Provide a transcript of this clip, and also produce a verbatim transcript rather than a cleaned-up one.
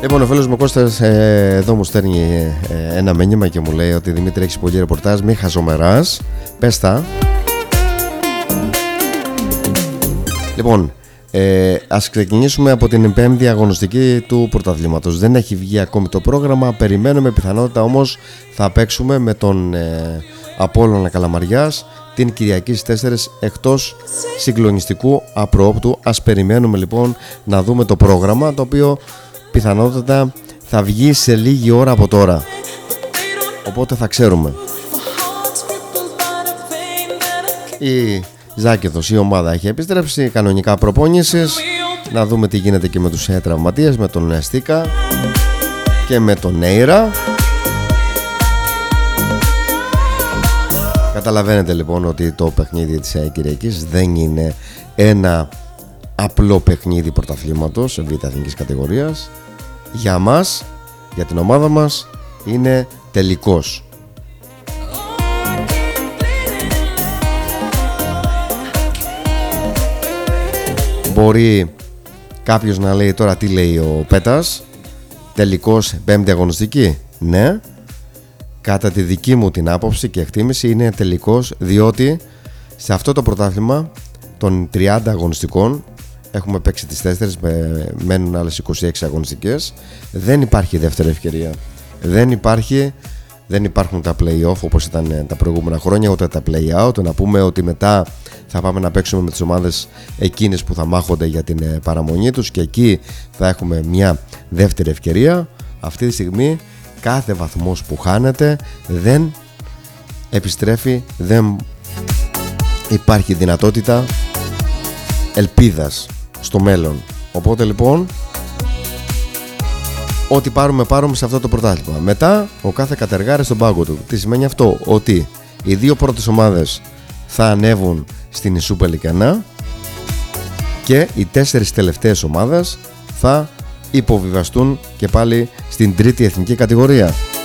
Λοιπόν, ο φίλος μου Κώστας ε, εδώ μου στέλνει ε, ένα μήνυμα και μου λέει ότι Δημήτρη, έχεις πολύ ρεπορτάζ, μη χαζομεράς, πες τα. Λοιπόν, ε, ας ξεκινήσουμε από την πέμπτη αγωνιστική του πρωταθλήματος. Δεν έχει βγει ακόμη το πρόγραμμα, περιμένουμε, πιθανότητα όμως θα παίξουμε με τον ε, Απόλλωνα Καλαμαριάς την Κυριακή στις τέσσερις εκτός συγκλονιστικού απροόπτου. Ας περιμένουμε λοιπόν να δούμε το πρόγραμμα, το οποίο πιθανότατα θα βγει σε λίγη ώρα από τώρα, οπότε θα ξέρουμε. Η Ζάκεδος, η ομάδα έχει επιστρέψει, κανονικά προπόνησης. Να δούμε τι γίνεται και με τους τραυματίες, με τον Στίκα και με τον Νέιρα. Καταλαβαίνετε λοιπόν ότι το παιχνίδι της Κυριακής δεν είναι ένα απλό παιχνίδι πρωταθλήματος β' εθνικής κατηγορίας. Για μας, για την ομάδα μας, είναι τελικός. Μπορεί κάποιος να λέει τώρα τι λέει ο Πέτας, τελικός πέμπτη αγωνιστική. Ναι, κατά τη δική μου την άποψη και εκτίμηση είναι τελικός, διότι σε αυτό το πρωτάθλημα των τριάντα αγωνιστικών έχουμε παίξει τις τέσσερις, μένουν άλλες είκοσι έξι αγωνιστικές. Δεν υπάρχει δεύτερη ευκαιρία. Δεν υπάρχει, δεν υπάρχουν τα play-off όπως ήταν τα προηγούμενα χρόνια, ούτε τα play-out. Να πούμε ότι μετά θα πάμε να παίξουμε με τις ομάδες εκείνες που θα μάχονται για την παραμονή τους και εκεί θα έχουμε μια δεύτερη ευκαιρία. Αυτή τη στιγμή κάθε βαθμός που χάνεται δεν επιστρέφει, δεν υπάρχει δυνατότητα ελπίδας στο μέλλον. Οπότε λοιπόν ό,τι πάρουμε πάρουμε σε αυτό το πρωτάθλημα. Μετά ο κάθε κατεργάρης στον πάγκο του. Τι σημαίνει αυτό? Ότι οι δύο πρώτες ομάδες θα ανέβουν στην Super League ένα και οι τέσσερις τελευταίες ομάδες θα υποβιβαστούν και πάλι στην τρίτη εθνική κατηγορία.